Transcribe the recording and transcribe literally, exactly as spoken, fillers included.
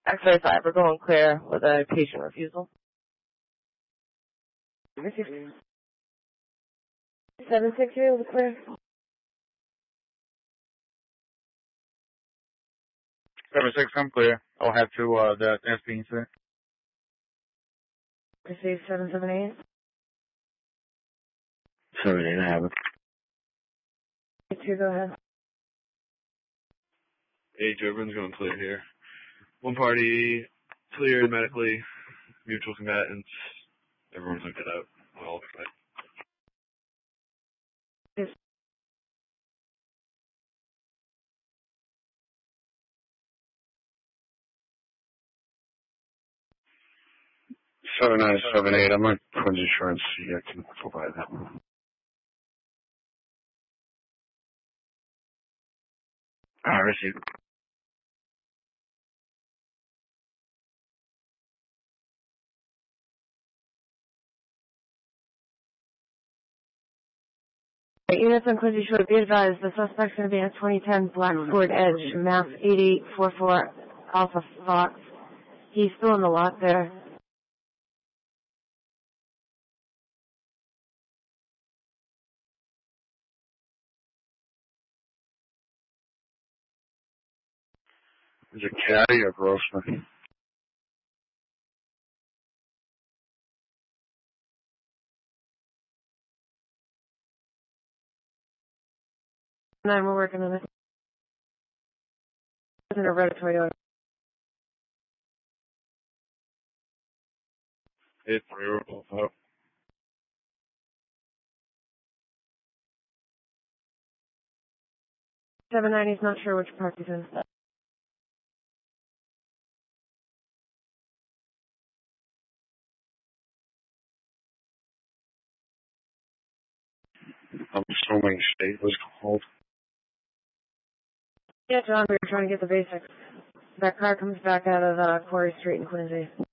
X-ray five, we're going clear with a patient refusal. seven six three with a clear. seven six, I'm clear. I'll have to, uh, the S P incident. Receive seven seven eight. seven eight, I have it. two, go ahead. Eight, everyone's going clear here. One party cleared medically, mutual combatants. Everyone's looked it out. All right. Yes. seven nine seven eight, I'm on Twins Insurance, so you can provide that. Ah, received. Units on Quincy Shore, be advised, the suspect's going to be at twenty ten Blackford Edge, Mass eighty four four Alpha Fox. He's still in the lot there. Is it Caddy or Grossman? Nine, we're working on it. It's in a red Toyota. Eight, three, we're both out. seven nine, he's not sure which park he's in. I'm assuming state was called. Yeah, John, we were trying to get the basics. That car comes back out of uh, Quarry Street in Quincy.